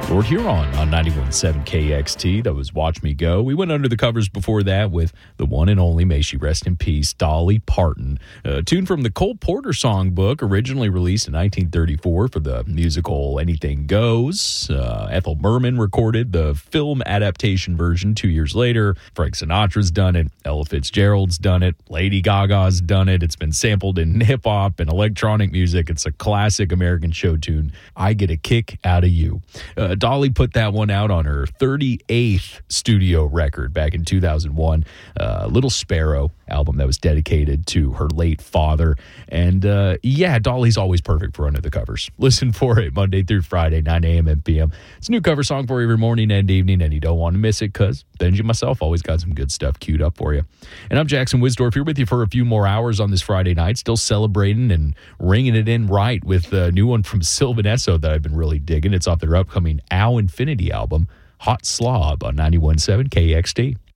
Lord Huron on 91.7 KXT. That was Watch Me Go. We went under the covers before that with the one and only, may she rest in peace, Dolly Parton. A tune from the Cole Porter songbook, originally released in 1934 for the musical Anything Goes. Ethel Merman recorded the film adaptation version 2 years later. Frank Sinatra's done it. Ella Fitzgerald's done it. Lady Gaga's done it. It's been sampled in hip-hop and electronic music. It's a classic American show tune. I Get a Kick Out of You. Dolly put that one out on her 38th studio record back in 2001, Little Sparrow album that was dedicated to her late father. And Dolly's always perfect for under the covers. Listen for it Monday through Friday, 9 a.m. and p.m. It's a new cover song for every morning and evening, and you don't want to miss it because Benji myself always got some good stuff queued up for you. And I'm Jackson Wisdorf here with you for a few more hours on this Friday night, still celebrating and ringing it in right with a new one from Sylvan Esso that I've been really digging. It's off their upcoming Ow Infinity album, Hot Slob on 91.7 KXT.